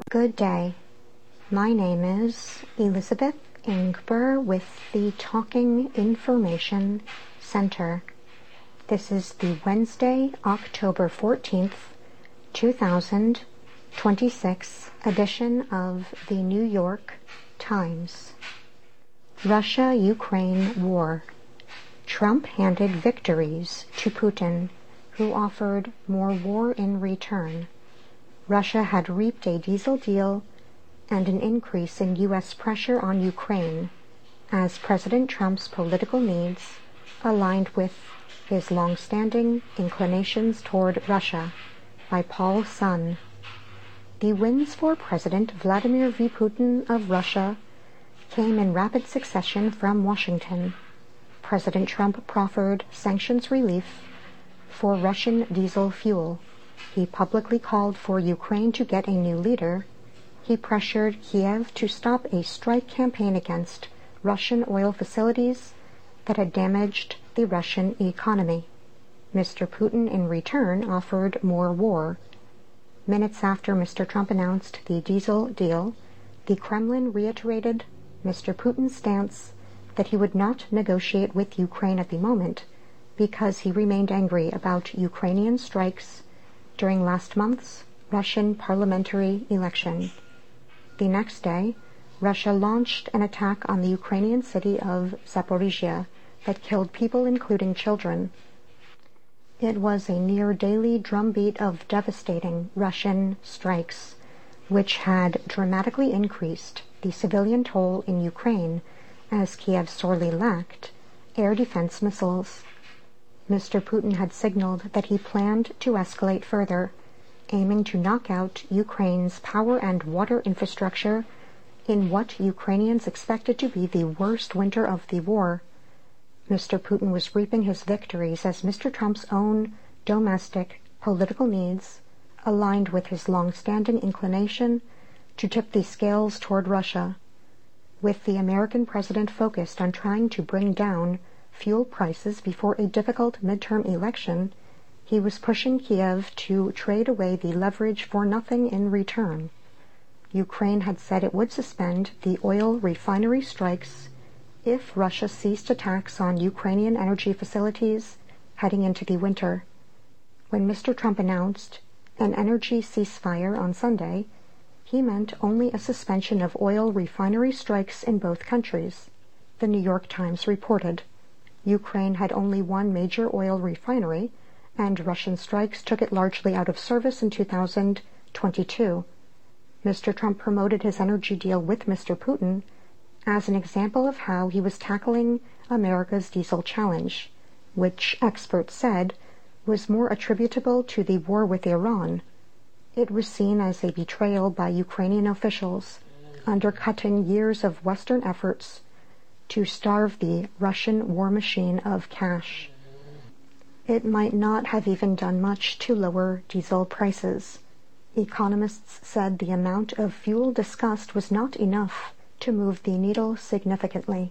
Good day. My name is Elizabeth Ingber with the Talking Information Center. This is the Wednesday, October 14th, 2026 edition of the New York Times. Russia-Ukraine war. Trump handed victories to Putin, who offered more war in return. Russia had reaped a diesel deal and an increase in U.S. pressure on Ukraine as President Trump's political needs aligned with his long-standing inclinations toward Russia, by Paul Sun. The wins for President Vladimir V. Putin of Russia came in rapid succession from Washington. President Trump proffered sanctions relief for Russian diesel fuel. He publicly called for Ukraine to get a new leader. He pressured Kiev to stop a strike campaign against Russian oil facilities that had damaged the Russian economy. Mr. Putin, in return, offered more war. Minutes after Mr. Trump announced the diesel deal, the Kremlin reiterated Mr. Putin's stance that he would not negotiate with Ukraine at the moment because he remained angry about Ukrainian strikes during last month's Russian parliamentary election. The next day, Russia launched an attack on the Ukrainian city of Zaporizhia that killed people, including children. It was a near-daily drumbeat of devastating Russian strikes, which had dramatically increased the civilian toll in Ukraine as Kiev sorely lacked air defense missiles. Mr. Putin had signaled that he planned to escalate further, aiming to knock out Ukraine's power and water infrastructure in what Ukrainians expected to be the worst winter of the war. Mr. Putin was reaping his victories as Mr. Trump's own domestic political needs aligned with his long-standing inclination to tip the scales toward Russia, with the American president focused on trying to bring down fuel prices before a difficult midterm election. He was pushing Kiev to trade away the leverage for nothing in return. Ukraine had said it would suspend the oil refinery strikes if Russia ceased attacks on Ukrainian energy facilities heading into the winter. When Mr. Trump announced an energy ceasefire on Sunday, he meant only a suspension of oil refinery strikes in both countries, the New York Times reported. Ukraine had only one major oil refinery, and Russian strikes took it largely out of service in 2022. Mr. Trump promoted his energy deal with Mr. Putin as an example of how he was tackling America's diesel challenge, which experts said was more attributable to the war with Iran. It was seen as a betrayal by Ukrainian officials, undercutting years of Western efforts to starve the Russian war machine of cash. It might not have even done much to lower diesel prices. Economists said the amount of fuel discussed was not enough to move the needle significantly.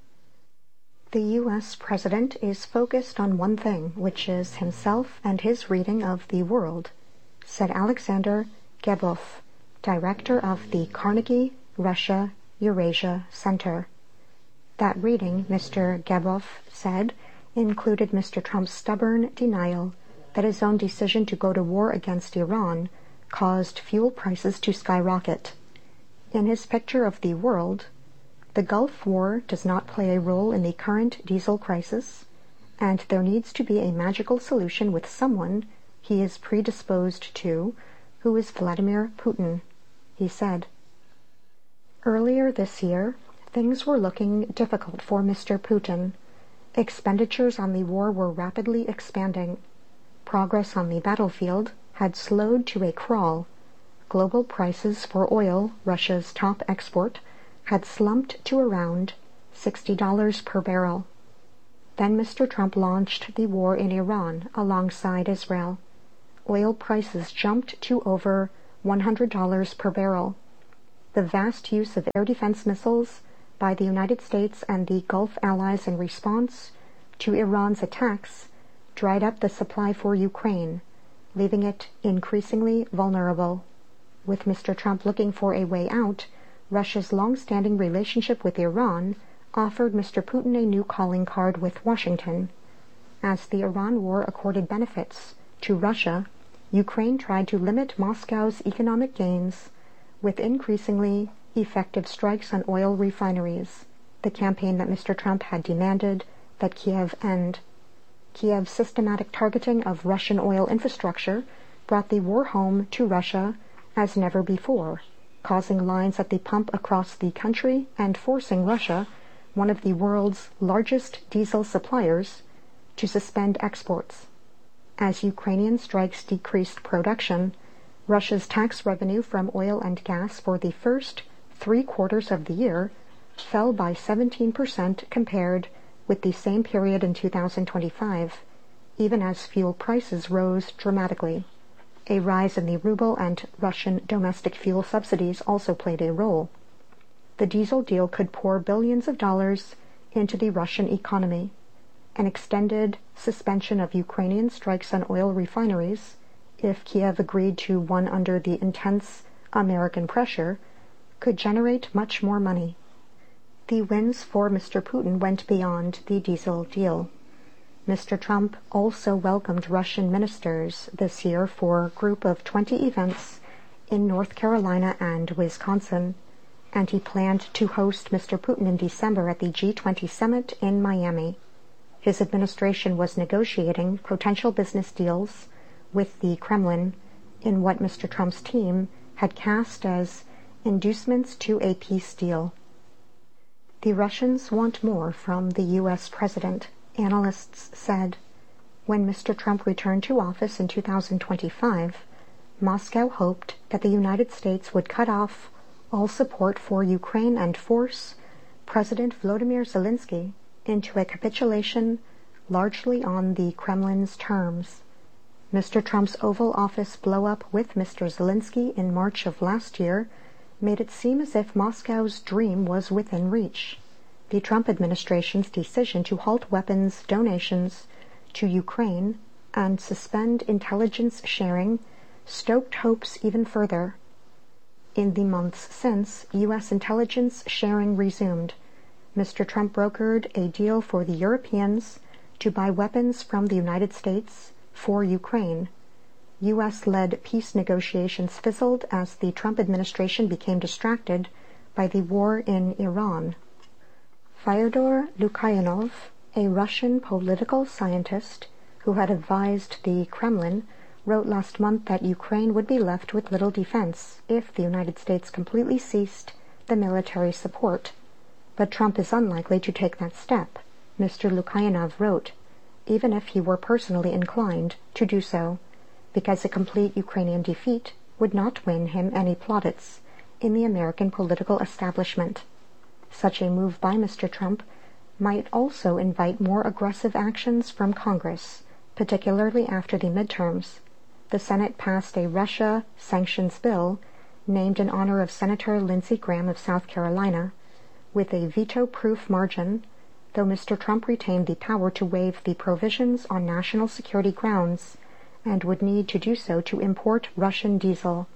The U.S. president is focused on one thing, which is himself and his reading of the world, said Alexander Gebov, director of the Carnegie Russia-Eurasia Center. That reading, Mr. Gebov said, included Mr. Trump's stubborn denial that his own decision to go to war against Iran caused fuel prices to skyrocket. In his picture of the world, the Gulf War does not play a role in the current diesel crisis, and there needs to be a magical solution with someone he is predisposed to, who is Vladimir Putin, he said. Earlier this year, things were looking difficult for Mr. Putin. Expenditures on the war were rapidly expanding. Progress on the battlefield had slowed to a crawl. Global prices for oil, Russia's top export, had slumped to around $60 per barrel. Then Mr. Trump launched the war in Iran alongside Israel. Oil prices jumped to over $100 per barrel. The vast use of air defense missiles by the United States and the Gulf allies in response to Iran's attacks dried up the supply for Ukraine, leaving it increasingly vulnerable. With Mr. Trump looking for a way out, Russia's long-standing relationship with Iran offered Mr. Putin a new calling card with Washington. As the Iran war accorded benefits to Russia, Ukraine tried to limit Moscow's economic gains with increasingly effective strikes on oil refineries, the campaign that Mr. Trump had demanded that Kiev end. Kiev's systematic targeting of Russian oil infrastructure brought the war home to Russia as never before, causing lines at the pump across the country and forcing Russia, one of the world's largest diesel suppliers, to suspend exports. As Ukrainian strikes decreased production, Russia's tax revenue from oil and gas for the first 3 quarters of the year fell by 17% compared with the same period in 2025, even as fuel prices rose dramatically. A rise in the ruble and Russian domestic fuel subsidies also played a role. The diesel deal could pour billions of dollars into the Russian economy. An extended suspension of Ukrainian strikes on oil refineries, if Kiev agreed to one under the intense American pressure, could generate much more money. The wins for Mr. Putin went beyond the diesel deal. Mr. Trump also welcomed Russian ministers this year for a group of 20 events in North Carolina and Wisconsin, and he planned to host Mr. Putin in December at the G20 summit in Miami. His administration was negotiating potential business deals with the Kremlin in what Mr. Trump's team had cast as inducements to a peace deal. The Russians want more from the U.S. president, analysts said. When Mr. Trump returned to office in 2025, Moscow hoped that the United States would cut off all support for Ukraine and force President Volodymyr Zelensky into a capitulation largely on the Kremlin's terms. Mr. Trump's Oval Office blow-up with Mr. Zelensky in March of last year made it seem as if Moscow's dream was within reach. The Trump administration's decision to halt weapons donations to Ukraine and suspend intelligence sharing stoked hopes even further. In the months since, U.S. intelligence sharing resumed. Mr. Trump brokered a deal for the Europeans to buy weapons from the United States for Ukraine. U.S.-led peace negotiations fizzled as the Trump administration became distracted by the war in Iran. Fyodor Lukyanov, a Russian political scientist who had advised the Kremlin, wrote last month that Ukraine would be left with little defense if the United States completely ceased the military support. But Trump is unlikely to take that step, Mr. Lukyanov wrote, even if he were personally inclined to do so, because a complete Ukrainian defeat would not win him any plaudits in the American political establishment. Such a move by Mr. Trump might also invite more aggressive actions from Congress, particularly after the midterms. The Senate passed a Russia sanctions bill named in honor of Senator Lindsey Graham of South Carolina, with a veto-proof margin, though Mr. Trump retained the power to waive the provisions on national security grounds and would need to do so to import Russian diesel.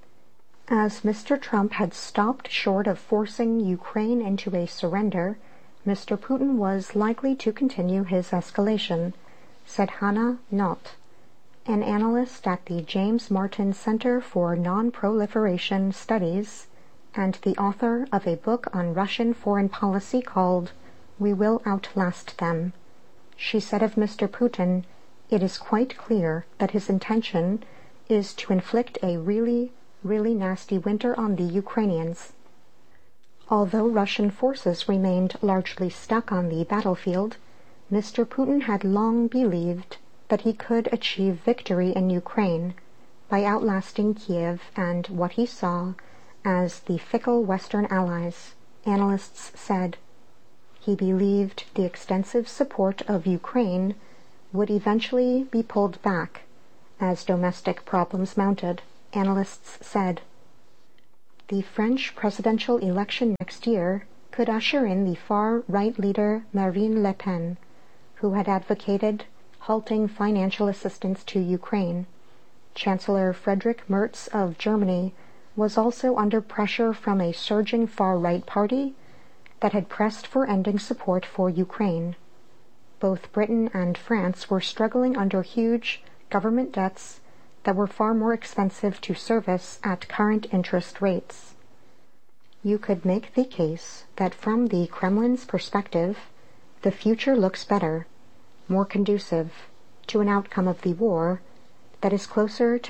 As Mr. Trump had stopped short of forcing Ukraine into a surrender, Mr. Putin was likely to continue his escalation, said Hannah Knott, an analyst at the James Martin Center for Non-Proliferation Studies and the author of a book on Russian foreign policy called We Will Outlast Them. She said of Mr. Putin, "It is quite clear that his intention is to inflict a really, really nasty winter on the Ukrainians." Although Russian forces remained largely stuck on the battlefield, Mr. Putin had long believed that he could achieve victory in Ukraine by outlasting Kiev and what he saw as the fickle Western allies, analysts said. He believed the extensive support of Ukraine would eventually be pulled back as domestic problems mounted, analysts said. The French presidential election next year could usher in the far-right leader Marine Le Pen, who had advocated halting financial assistance to Ukraine. Chancellor Friedrich Merz of Germany was also under pressure from a surging far-right party that had pressed for ending support for Ukraine. Both Britain and France were struggling under huge government debts that were far more expensive to service at current interest rates. You could make the case that from the Kremlin's perspective, the future looks better, more conducive to an outcome of the war that is closer to